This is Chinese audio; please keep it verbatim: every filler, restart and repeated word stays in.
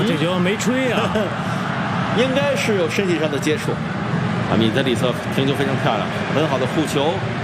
这球没吹啊， 应该是有身体上的接触。啊，米泽里策停球非常漂亮，很好的护球。